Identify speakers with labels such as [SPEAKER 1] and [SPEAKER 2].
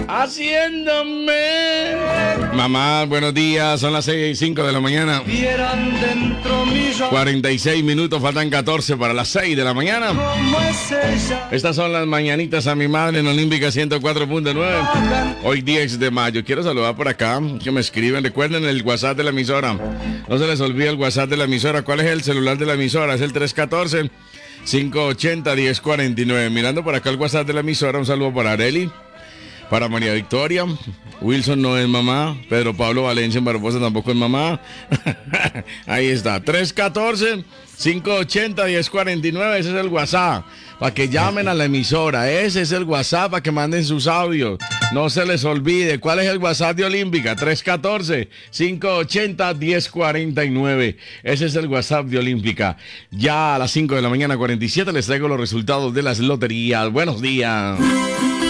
[SPEAKER 1] haciéndome. Mamá, buenos días, son las 6:05 de la mañana. 46 minutos, faltan 14 para las 6 de la mañana. Estas son las mañanitas a mi madre en Olímpica 104.9. Hoy 10 de mayo. Quiero saludar por acá, que me escriben. Recuerden el WhatsApp de la emisora. No se les olvide el WhatsApp de la emisora. ¿Cuál es el celular de la emisora? Es el 314-580-1049. Mirando por acá el WhatsApp de la emisora, un saludo para Areli, para María Victoria. Wilson no es mamá. Pedro Pablo Valencia en Barbosa tampoco es mamá. Ahí está, 314-580-1049. Ese es el WhatsApp para que llamen a la emisora. Ese es el WhatsApp para que manden sus audios. No se les olvide. ¿Cuál es el WhatsApp de Olímpica? 314-580-1049. Ese es el WhatsApp de Olímpica. Ya a las 5 de la mañana 47 les traigo los resultados de las loterías. Buenos días.